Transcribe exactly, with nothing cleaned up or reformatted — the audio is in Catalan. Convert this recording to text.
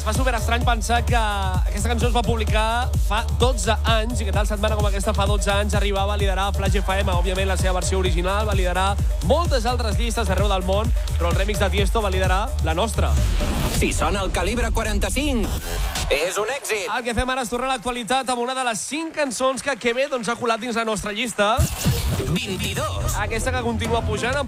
fa superestrany pensar que aquesta cançó es va publicar fa dotze anys i que tal setmana com aquesta fa dotze anys arribava a liderar Flash F M, òbviament la seva versió original, va liderar moltes altres llistes d'arreu del món, però el remix de Tiesto va liderar la nostra. Si sona el calibre quaranta-cinc, és un èxit. El que fem ara és tornar a l'actualitat amb una de les cinc cançons que que bé doncs, ha colat dins la nostra llista. vint-i-dos. Aquesta que continua pujant en